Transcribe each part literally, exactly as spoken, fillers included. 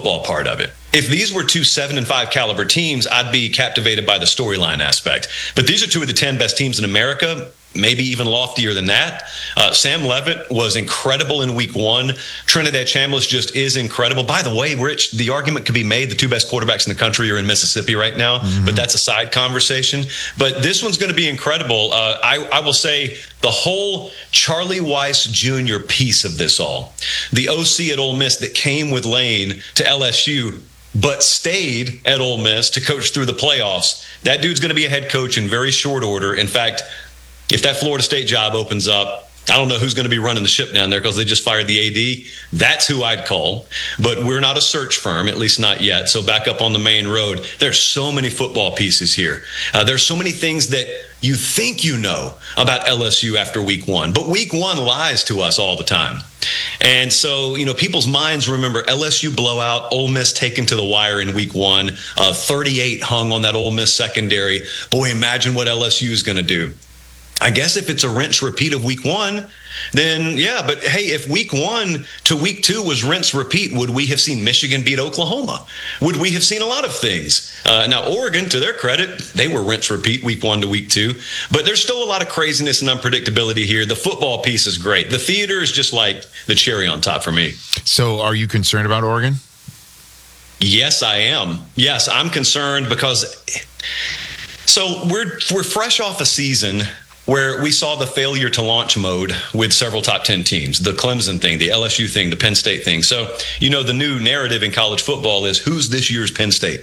football part of it. If these were two seven and five caliber teams, I'd be captivated by the storyline aspect. But these are two of the ten best teams in America, maybe even loftier than that. Uh, Sam Levitt was incredible in week one. Trinidad Chambliss just is incredible. By the way, Rich, the argument could be made the two best quarterbacks in the country are in Mississippi right now, mm-hmm. but that's a side conversation. But this one's going to be incredible. Uh, I, I will say the whole Charlie Weiss Junior piece of this all, the O C at Ole Miss that came with Lane to L S U, but stayed at Ole Miss to coach through the playoffs. That dude's going to be a head coach in very short order. In fact, if that Florida State job opens up, I don't know who's going to be running the ship down there because they just fired the A D. That's who I'd call. But we're not a search firm, at least not yet. So back up on the main road, there's so many football pieces here. Uh, there's so many things that you think you know about L S U after week one. But week one lies to us all the time. And so, you know, people's minds remember L S U blowout, Ole Miss taken to the wire in week one, uh, thirty-eight hung on that Ole Miss secondary. Boy, imagine what L S U is going to do. I guess if it's a rinse repeat of week one, then yeah. But hey, if week one to week two was rinse repeat, would we have seen Michigan beat Oklahoma? Would we have seen a lot of things? Uh, now, Oregon, to their credit, they were rinse repeat week one to week two. But there's still a lot of craziness and unpredictability here. The football piece is great. The theater is just like the cherry on top for me. So are you concerned about Oregon? Yes, I am. Yes, I'm concerned because so we're we're fresh off a season where we saw the failure to launch mode with several top ten teams, the Clemson thing, the L S U thing, the Penn State thing. So, you know, the new narrative in college football is who's this year's Penn State?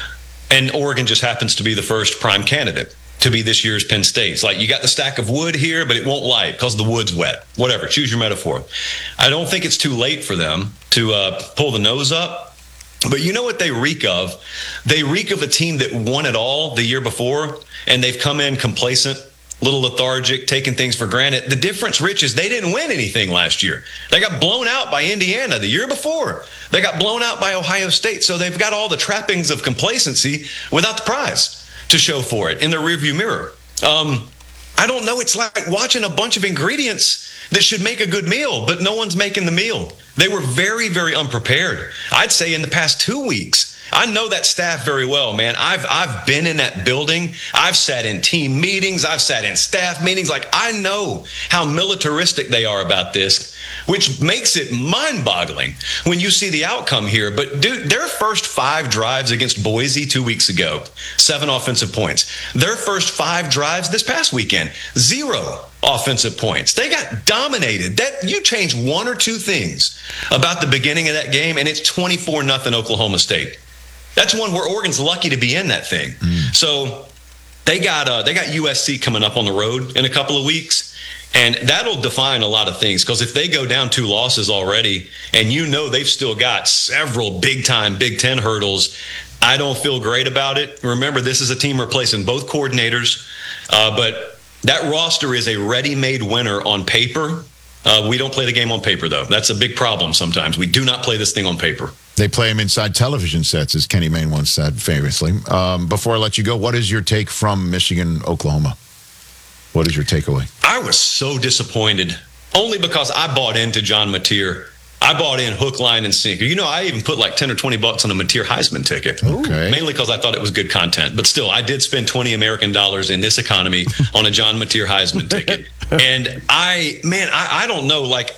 And Oregon just happens to be the first prime candidate to be this year's Penn State. It's like you got the stack of wood here, but it won't light because the wood's wet. Whatever, choose your metaphor. I don't think it's too late for them to uh, pull the nose up. But you know what they reek of? They reek of a team that won it all the year before, and they've come in complacent, little lethargic, taking things for granted. The difference, Rich, is they didn't win anything last year. They got blown out by Indiana the year before. They got blown out by Ohio State. So they've got all the trappings of complacency without the prize to show for it in their rearview mirror. Um, I don't know. It's like watching a bunch of ingredients that should make a good meal, but no one's making the meal. They were very, very unprepared. I'd say in the past two weeks, I know that staff very well, man. I've I've been in that building. I've sat in team meetings. I've sat in staff meetings. Like, I know how militaristic they are about this, which makes it mind-boggling when you see the outcome here. But, dude, their first five drives against Boise two weeks ago, seven offensive points. Their first five drives this past weekend, zero offensive points. They got dominated. That you change one or two things about the beginning of that game, and it's twenty-four nothing Oklahoma State. That's one where Oregon's lucky to be in that thing. Mm. So they got uh, they got U S C coming up on the road in a couple of weeks, and that'll define a lot of things. Because if they go down two losses already, and you know they've still got several big-time Big Ten hurdles, I don't feel great about it. Remember, this is a team replacing both coordinators, uh, but that roster is a ready-made winner on paper. Uh, we don't play the game on paper, though. That's a big problem sometimes. We do not play this thing on paper. They play them inside television sets, as Kenny Mayne once said famously. Um, before I let you go, what is your take from Michigan, Oklahoma? What is your takeaway? I was so disappointed, only because I bought into John Mateer. I bought in hook, line, and sinker. You know, I even put like ten or twenty bucks on a Mateer Heisman ticket. Okay. Mainly because I thought it was good content. But still, I did spend twenty American dollars in this economy on a John Mateer Heisman ticket. And I, man, I, I don't know, like,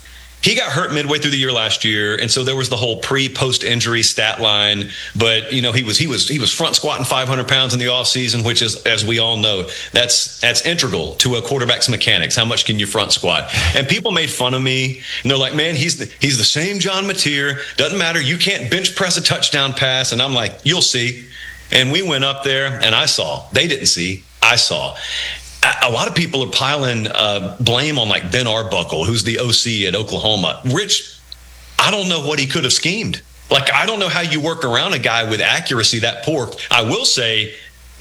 he got hurt midway through the year last year, and so there was the whole pre-post injury stat line. But you know, he was he was he was front squatting five hundred pounds in the offseason, which is, as we all know, that's that's integral to a quarterback's mechanics. How much can you front squat? And people made fun of me, and they're like, "Man, he's the, he's the same John Mateer. Doesn't matter. You can't bench press a touchdown pass." And I'm like, "You'll see." And we went up there, and I saw. They didn't see. I saw. A lot of people are piling uh, blame on like Ben Arbuckle, who's the O C at Oklahoma. Rich, I don't know what he could have schemed. Like, I don't know how you work around a guy with accuracy that poor. I will say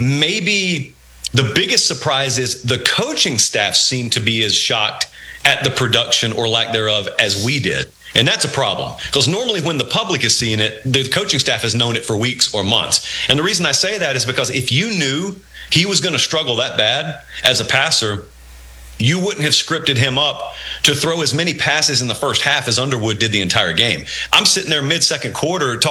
maybe the biggest surprise is the coaching staff seemed to be as shocked at the production or lack thereof as we did. And that's a problem, because normally when the public is seeing it, the coaching staff has known it for weeks or months. And the reason I say that is because if you knew he was going to struggle that bad as a passer, you wouldn't have scripted him up to throw as many passes in the first half as Underwood did the entire game. I'm sitting there mid-second quarter talking